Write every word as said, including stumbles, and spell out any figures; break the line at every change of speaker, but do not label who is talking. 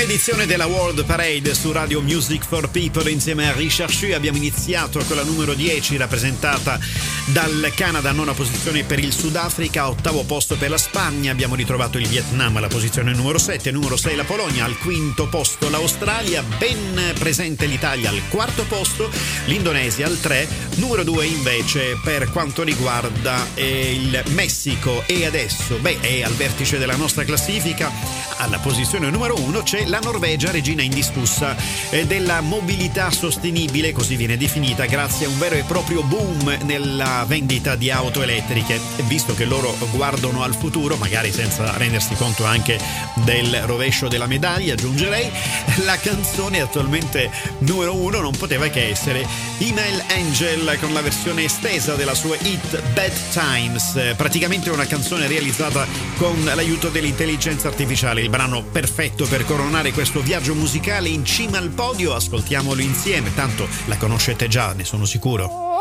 edizione della World Parade su Radio Music for People insieme a Richard Shu. Abbiamo iniziato con la numero dieci rappresentata dal Canada, nona posizione per il Sudafrica, ottavo posto per la Spagna. Abbiamo ritrovato il Vietnam alla posizione numero sette, numero sei la Polonia, al quinto posto l'Australia, ben presente l'Italia al quarto posto, l'Indonesia al tre, numero due invece per quanto riguarda eh, il Messico. E adesso, beh, è al vertice della nostra classifica, alla posizione numero uno c'è la Norvegia, regina indiscussa eh, della mobilità sostenibile, così viene definita, grazie a un vero e proprio boom nella vendita di auto elettriche. Visto che loro guardano al futuro, magari senza rendersi conto anche del rovescio della medaglia, aggiungerei, la canzone attualmente numero uno non poteva che essere Email Angel con la versione estesa della sua hit Bad Times, praticamente una canzone realizzata con l'aiuto dell'intelligenza artificiale, il brano perfetto per coronare questo viaggio musicale in cima al podio. Ascoltiamolo insieme, tanto la conoscete già, ne sono sicuro.